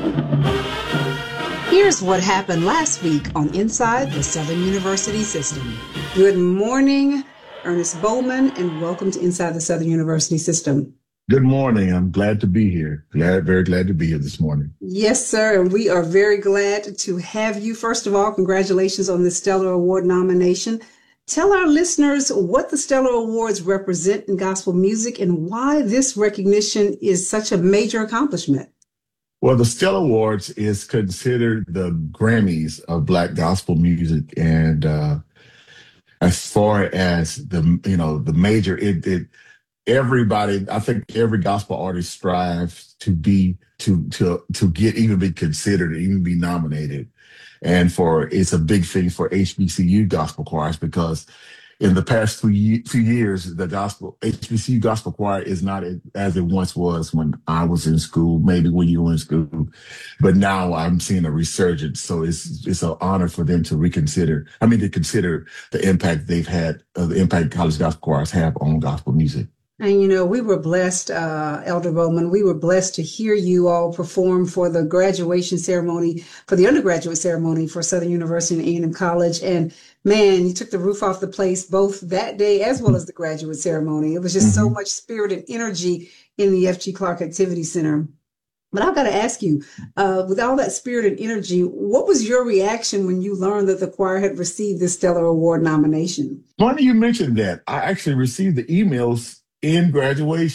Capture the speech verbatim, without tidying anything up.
Here's what happened last week on Inside the Southern University System. Good morning, Ernest Bowman, and welcome to Inside the Southern University System. Good morning. I'm glad to be here. Glad, very glad to be here this morning. Yes, sir. And we are very glad to have you. First of all, congratulations on the Stellar Award nomination. Tell our listeners what the Stellar Awards represent in gospel music and why this recognition is such a major accomplishment. Well, the Stellar Awards is considered the Grammys of Black gospel music. And uh, as far as the, you know, the major, it, it everybody, I think every gospel artist strives to be, to, to, to get, even be considered, even be nominated. And for, it's a big thing for H B C U gospel choirs because in the past few, few years, the gospel, H B C U gospel choir is not as it once was when I was in school, maybe when you were in school, but now I'm seeing a resurgence. So it's, it's an honor for them to reconsider, I mean, to consider the impact they've had, uh, the impact college gospel choirs have on gospel music. And, you know, we were blessed, uh, Elder Bowman, we were blessed to hear you all perform for the graduation ceremony, for the undergraduate ceremony for Southern University and A and M College. And man, you took the roof off the place both that day as well as the graduate ceremony. It was just mm-hmm. so much spirit and energy in the F G Clark Activity Center. But I've got to ask you, uh, with all that spirit and energy, what was your reaction when you learned that the choir had received this Stellar Award nomination? Funny you mentioned that. I actually received the emails in graduation.